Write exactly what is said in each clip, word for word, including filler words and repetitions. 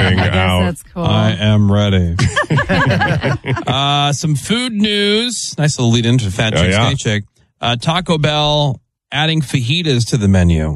I guess out. that's cool. I am ready. uh, some food news. Nice little lead into Fat Chick, Oh, yeah. Skinny Chick. Uh, Taco Bell adding fajitas to the menu.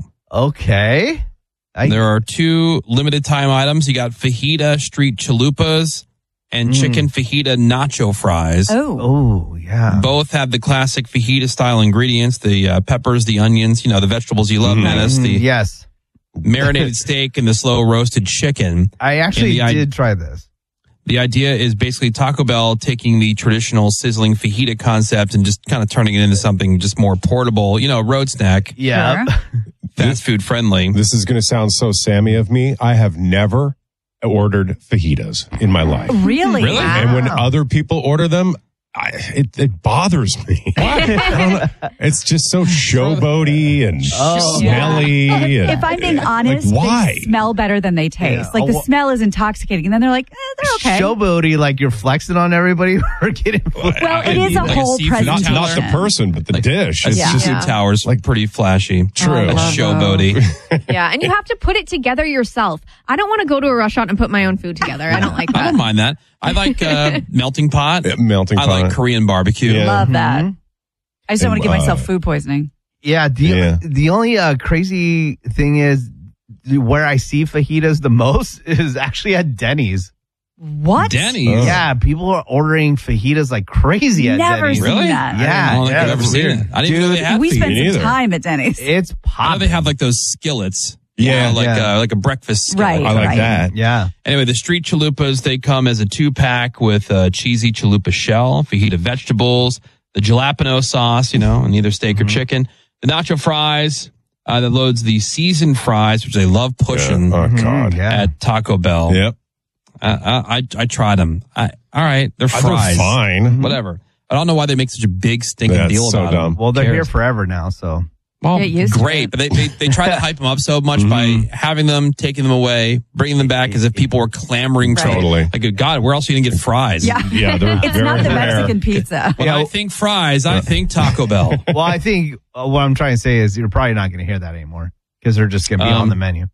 Okay. I, There are two limited time items. You got fajita street chalupas and Mm. chicken fajita nacho fries. Oh. oh, yeah. Both have the classic fajita style ingredients, the uh, peppers, the onions, you know, the vegetables you love, Menace, the Mm, yes. marinated steak and the slow roasted chicken. I actually And the did try this. The idea is basically Taco Bell taking the traditional sizzling fajita concept and just kind of turning it into something just more portable, you know, road snack, Yeah. Sure. fast food friendly. This is going to sound so Sammy of me. I have never ordered fajitas in my life. Really? Really? Wow. And when other people order them, I, it, it bothers me. I don't know. It's just so showboaty and Oh. smelly. And, If I'm being honest, like, why? they smell better than they taste. Yeah. Like the Oh, well- smell is intoxicating, and then they're like, eh, they're okay. Showboaty, like you're flexing on everybody or getting. Well, it is a Like a whole seafood not, presentation. not the person, but the dish. A It's Yeah. just seafood tower's like pretty flashy. true. I A love showboaty. Yeah, and you have to put it together yourself. I don't want to go to a restaurant and put my own food together. I don't like I that. don't mind that. I like uh, melting pot. Yeah, melting I pot. like Korean barbecue. Yeah. Love that. Mhm. I just don't want to give And, uh, myself food poisoning. Yeah. The, Yeah. the only uh, crazy thing is where I see fajitas the most is actually at Denny's. What? Denny's. Yeah. People are ordering fajitas like crazy at Never Denny's. seen Really? that. Yeah. I don't think yeah, I've ever it's seen weird. it. I didn't even know they had We fajita. spent some either. time at Denny's. It's I know popping. they have like those skillets. Yeah, You know, like yeah. uh, like a breakfast skillet. Right. I like right. that. Yeah. Anyway, the street chalupas, they come as a two-pack with a cheesy chalupa shell, fajita vegetables, the jalapeno sauce, you know, and either steak Mm-hmm. or chicken. The nacho fries, uh, that loads the seasoned fries, which they love pushing Yeah. Oh, God. Mhm, yeah. at Taco Bell. Yep. Uh, I, I I tried them. I, all right, they're They're fries. fine. Whatever. I don't know why they make such a big stinking That's deal so about dumb. them. Well, they're Who here cares? forever now, so. Well, Get used to great, it. but they, they they try to hype them up so much by having them, taking them away, bringing them back as if people were clamoring to. Right. Totally. Like, God, where else are you gonna get fries? Yeah. Yeah, they're It's very not the rare. Mexican pizza. When Yeah. I think fries, I think Taco Bell. Well, I think uh, what I'm trying to say is you're probably not going to hear that anymore because they're just going to be Um, on the menu.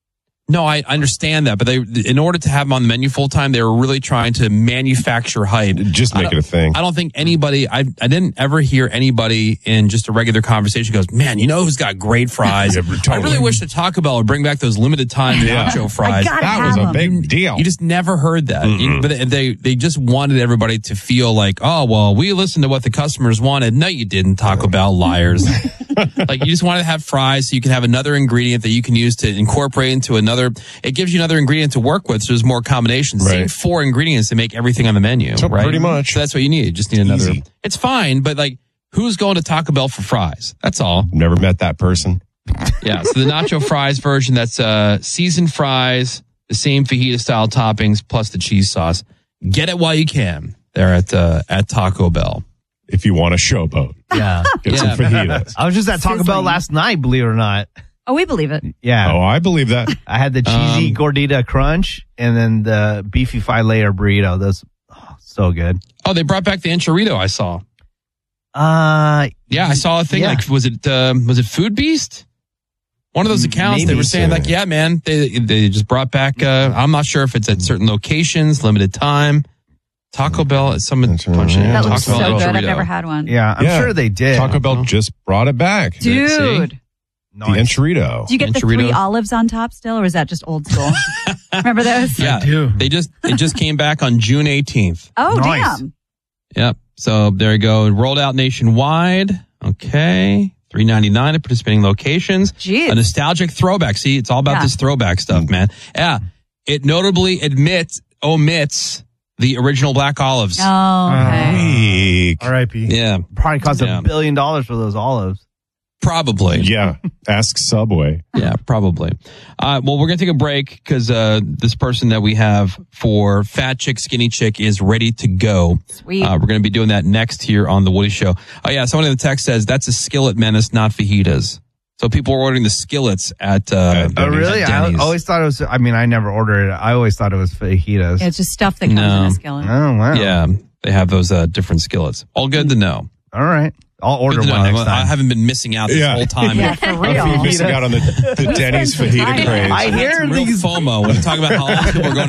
No, I understand that, but they, in order to have them on the menu full time, they were really trying to manufacture hype. Just I make don't- it a thing. I don't think anybody, I I didn't ever hear anybody in just a regular conversation goes, man, you know who's got great fries? Yeah, I totally. really wish that Taco Bell would bring back those limited time Yeah. nacho fries. gotta That have was a them. big deal. You just never heard that. You- but they they just wanted everybody to feel like, oh, well, we listened to what the customers wanted. No, you didn't, Taco Bell, liars. Like, you just wanted to have fries so you can have another ingredient that you can use to incorporate into another. It gives you another ingredient to work with, so there's more combinations. Same Right. four ingredients to make everything on the menu, So right? pretty much. So that's what you need. You just need another. Easy. It's fine, but like, who's going to Taco Bell for fries? That's all. Never met that person. Yeah. So the nacho fries version, that's uh, seasoned fries, the same fajita style toppings, plus the cheese sauce. Get it while you can. They're at uh, at Taco Bell. If you want a showboat, Yeah. get some Yeah. fajitas. I was just at Taco Bell Sizzling. last night, believe it or not. Oh, we believe it. Yeah. Oh, I believe that. I had the cheesy Um, gordita crunch and then the beefy five layer burrito. Those oh, so good. Oh, they brought back the enchilada. I saw. Uh, Yeah, I saw a thing. Yeah. Like, was it um, was it Food Beast? One of those accounts. They Maybe were saying so. like, yeah, man, they they just brought back. Uh, I'm not sure if it's at certain locations, limited time. Taco Bell at some That's right. bunch of Yeah. That Taco looks so Bell good. I've enchilada. never had one. yeah, I'm Yeah. sure they did. Taco Bell just brought it back. Dude. The enchilada. Do you get the Enchilada. three olives on top still, or is that just old school? Remember those? Yeah, do. they just it just came back on June eighteenth. Oh, Nice. damn. Yep. So there you go. It rolled out nationwide. Okay. three ninety-nine at participating locations. Jeez. A nostalgic throwback. See, it's all about Yeah. this throwback stuff, man. Yeah. It notably admits, omits the original black olives. Oh, okay. Weak. R I P Yeah, Probably cost Yeah. a billion dollars for those olives. probably. Yeah. Ask Subway. Yeah, probably. Uh, well, we're going to take a break because uh, this person that we have for Fat Chick, Skinny Chick is ready to go. Sweet. Uh, we're going to be doing that next here on The Woody Show. Oh, yeah. Someone in the text says that's a skillet menace, not fajitas. So people are ordering the skillets at, uh, At Oh, Denny's. really? at I Denny's. always thought it was, I mean, I never ordered it. I always thought it was fajitas. Yeah, it's just stuff that comes No. in a skillet. Oh, wow. Yeah, they have those uh, different skillets. All good to know. All right. I'll order Good to one know. next I time. haven't been missing out this Yeah. whole time. Yeah, for You're real. missing out on the, the Denny's some fajita time. craze. I hear Real these FOMO when we talk about how all these people are going